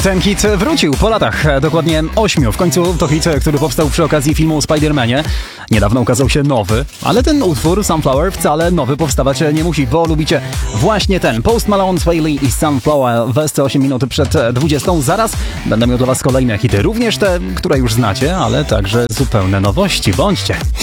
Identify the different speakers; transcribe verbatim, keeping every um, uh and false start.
Speaker 1: Ten hit wrócił po latach, dokładnie ośmiu. W końcu to hit, który powstał przy okazji filmu o Spider-Manie. Niedawno ukazał się nowy, ale ten utwór Sunflower wcale nowy powstawać nie musi, bo lubicie właśnie ten. Post Malone, Swae Lee i Sunflower w sto osiem minut przed dwudziestą. Zaraz będę miał dla was kolejne hity, również te, które już znacie, ale także zupełne nowości. Bądźcie!